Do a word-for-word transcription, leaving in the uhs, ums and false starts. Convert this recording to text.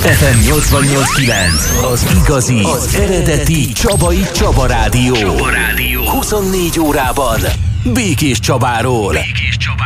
ef em nyolcvannyolc kilenc, az igazi, az eredeti Csabai Csaba Rádió. Csaba Rádió. huszonnégy órában Békés Csabáról. Békés